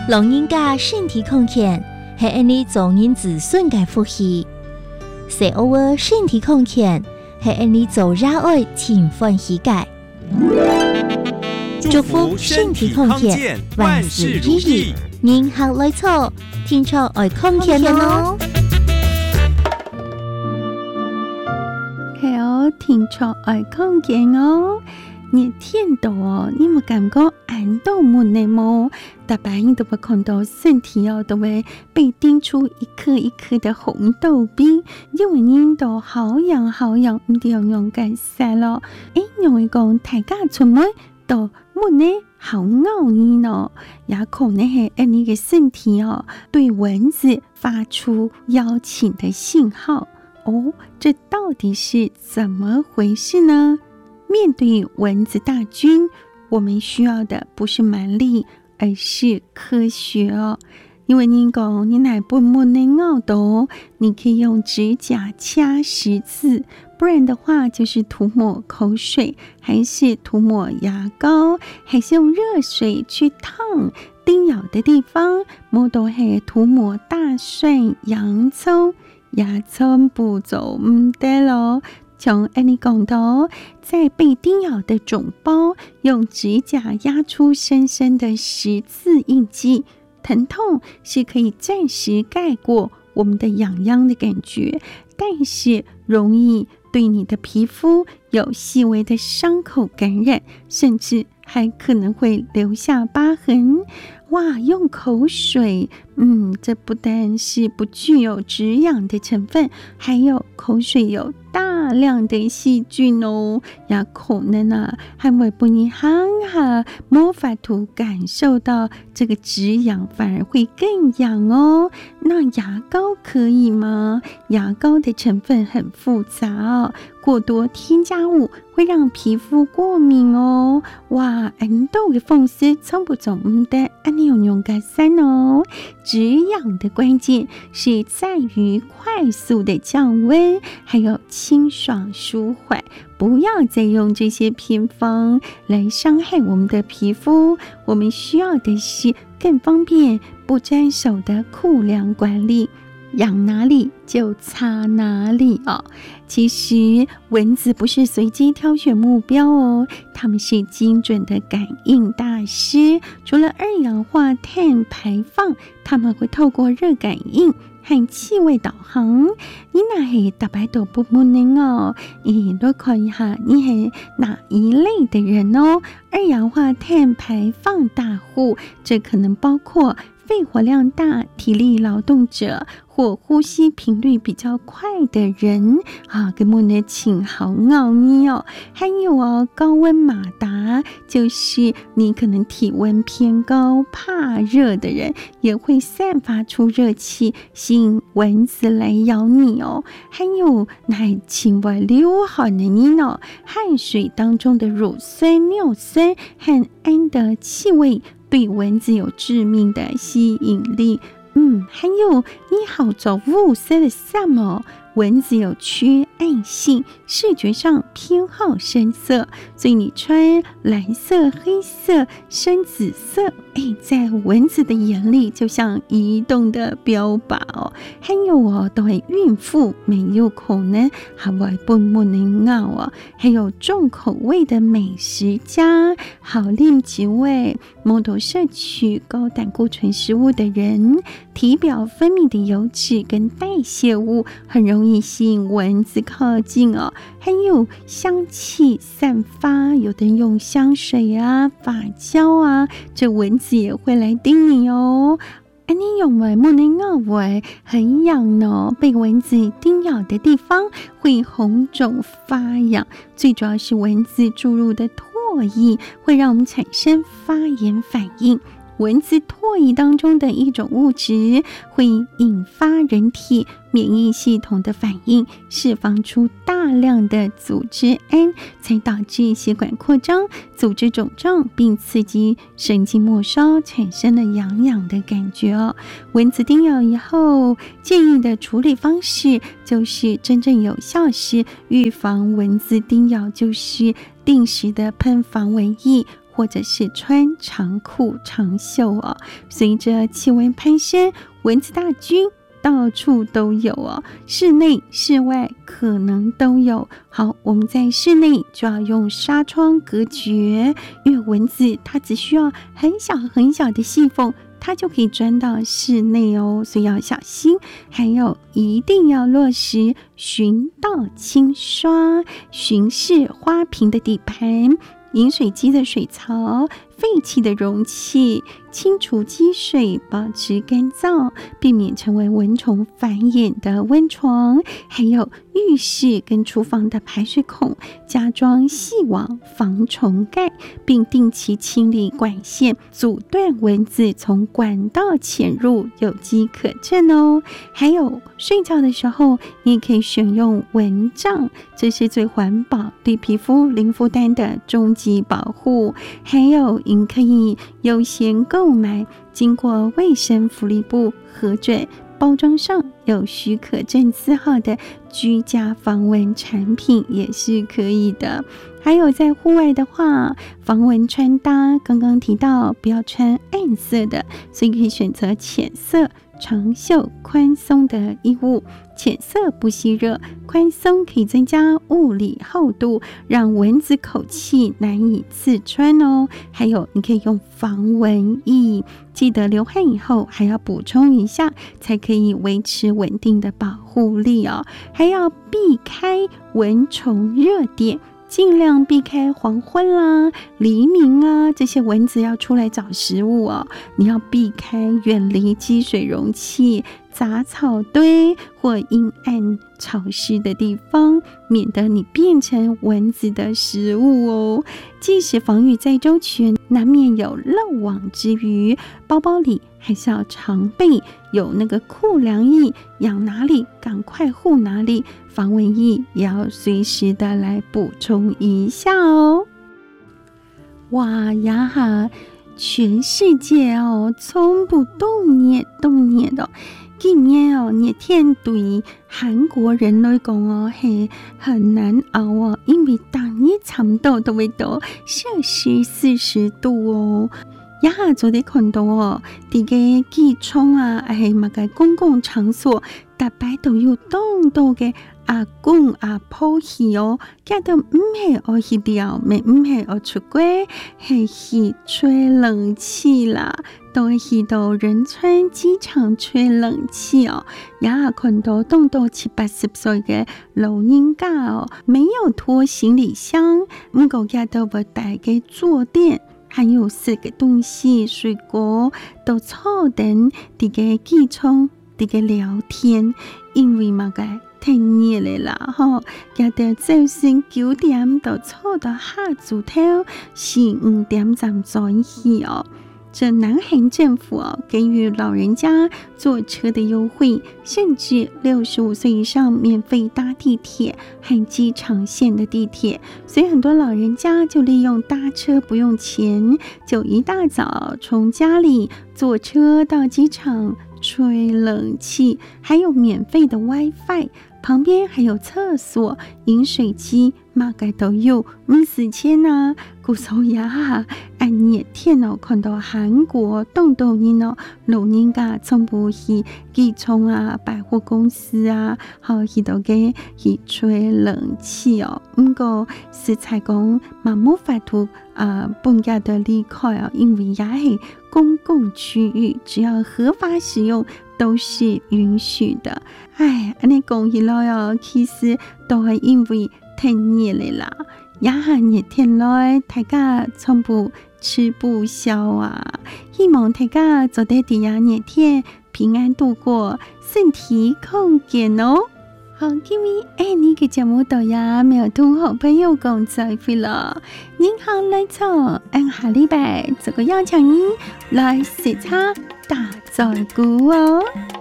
老人家身体康健，是因你做人子孙的福气；小偶尔身体康健，是因你做热爱情欢喜嘅。祝福身体康健，万事如意，人客来错，天窗爱康健哦。 係哦，天窗愛康健哦。熱天度哦，你冇感覺眼都悶呢麼？大白都會看到身體哦，都會被叮出一顆一顆的紅豆冰，因為人都好癢好癢，唔掉用緊晒咯。因為講大家出門都悶呢，好熬呢咯，也可能係你嘅身體哦，對蚊子發出邀請的信號。哦，這到底是怎麼回事呢？面對蚊子大軍，我們需要的不是蠻力，而是科學哦。因為你講你乃不能咬到，你可以用指甲掐10次，不然的話就是塗抹口水，還是塗抹牙膏，還是用熱水去燙叮咬的地方，冇都係塗抹大蒜、洋蔥。牙籤步驟唔得咯，從你講到，在被叮咬的腫包，用指甲壓出深深的10字印記，疼痛是可以暫時蓋過我們的癢癢的感覺，但是容易對你的皮膚有細微的傷口感染，甚至還可能會留下疤痕。哇，用口水，這不但是不具有止癢的成分，還有口水有大量的細菌哦，也可能還會不你沒法度感受到這個止癢，反而會更癢哦。那牙膏可以嗎？牙膏的成分很複雜哦，過多添加物會讓皮膚過敏哦。哇，很多嘅風濕從不總唔得，你用個3哦。止癢的關鍵是在於快速的降溫，還有清爽舒緩。不要再用這些偏方來傷害我們的皮膚，我們需要的是更方便不沾手的庫涼管理，癢哪裡就擦哪裡哦。其實蚊子不是隨機挑選目標哦，他們是精準的感應大師。除了二氧化碳排放，他們會透過熱感應和氣味導航。你那係大白都不能哦，都看一下你係哪一類的人哦。二氧化碳排放大戶，這可能包括肺活量大、體力勞動者或呼吸頻率比較快的人根本的請好熬你哦。還有高溫馬達，就是你可能體溫偏高、怕熱的人，也會散發出熱氣，吸引蚊子來咬你哦。還有那輕微流汗的你呢，汗水當中的乳酸、尿酸和氨的氣味對蚊子有致命的吸引力。還有你好着膚色的衫哦，蚊子有缺暗性，視覺上偏好深色，所以你穿藍色、黑色、深紫色，在蚊子的眼裡就像移動的標靶哦。還有都係孕婦沒有可能還會不能咬哦。還有重口味的美食家，好令幾位冇多攝取高膽固醇食物的人，體表分泌的油脂跟代謝物很容易吸引蚊子靠近哦。還有香氣散發，有的人用香水髮膠這蚊子也會來叮你哦。你用完不能咬完很癢呢，被蚊子叮咬的地方會紅腫發癢，最主要是蚊子注入的唾液會讓我們產生發炎反應。蚊子唾液當中的一種物質會引發人體免疫系統的反應，釋放出大量的組織胺，才導致血管擴張、組織腫脹，並刺激神經末梢，產生了癢癢的感覺哦。蚊子叮咬以後，建議的處理方式就是真正有效時預防蚊子叮咬，就是定時的噴防蚊液， 或者是穿长裤长袖哦。随着气温攀升，蚊子大军到处都有哦，室内室外可能都有。好，我们在室内就要用纱窗隔绝，因为蚊子它只需要很小很小的细缝，它就可以钻到室内哦，所以要小心。还有一定要落实循道清刷，巡视花瓶的底盘、饮水机的水槽、废弃的容器，清除积水，保持干燥，避免成为蚊虫繁衍的温床。还有浴室跟厨房的排水孔加装细网防虫盖，并定期清理管线，阻断蚊子从管道潜入，有机可乘哦。还有睡觉的时候，你也可以选用蚊帐，这是最环保、对皮肤零负担的终极保护。还有您可以优先购买经过卫生福利部核准，包装上有许可证字号的居家防蚊产品也是可以的。还有在户外的话，防蚊穿搭刚刚提到不要穿暗色的，所以可以选择浅色长袖宽松的衣物。浅色不吸热，宽松可以增加物理厚度，让蚊子口气难以刺穿哦。还有你可以用防蚊液，记得流汗以后还要补充一下，才可以维持稳定的保护力哦。还要避开蚊虫热点，尽量避开黄昏啦、黎明啊，这些蚊子要出来找食物哦。你要避开远离积水容器、杂草堆或阴暗潮湿的地方，免得你变成蚊子的食物哦。即使防御再周全，难免有漏网之鱼，包包里还是要常备有那个库凉液，养哪里赶快护哪里，防蚊液也要随时的来补充一下哦。哇呀哈，全世界哦，从不动热的。今年哦，热天对韩国人来讲哦，是很难熬哦，因为当日差不多都会到摄氏40度哦。也昨天看到哦，這個機場啊，係乜嘅公共場所，大擺都有當到嘅阿公阿婆去哦，佢都唔係我去撩妹，唔係我出軌，係去吹冷氣啦。都去到仁川機場吹冷氣哦，也看到動到70-80歲嘅老人家哦，沒有拖行李箱，唔過佢都會帶嘅坐墊。還有食嘅東西、水果都坐等這個機場這個聊天，因為嘛個太熱了啦吼，佢哋早上9點就坐到下晝頭4-5點站轉去哦。這南韓政府哦，給予老人家坐車的優惠，甚至65歲以上免費搭地鐵和機場線的地鐵，所以很多老人家就利用搭車不用錢，就一大早從家裡坐車到機場吹冷氣，還有免費的 WiFi， 旁邊還有廁所、飲水機，乜嘅都有，唔使錢啊！故所以啊，按熱天哦，看到韓國動到人哦，老人家從不去機場啊、百貨公司啊，好去到嘅去吹冷氣哦。唔過實在講，嘛冇法度半夜的離開啊，因為也係公共區域，只要合法使用都是允許的。唉，安尼講起來哦，其實都係因為太熱了啦。也係熱天來，大家從不吃不消啊！希望大家做得啲呀熱天平安度過，身體康健哦。好，今日你嘅節目到呀，沒有同好朋友講再會了。您好來錯，下禮拜這個邀請您來視察大再鼓哦。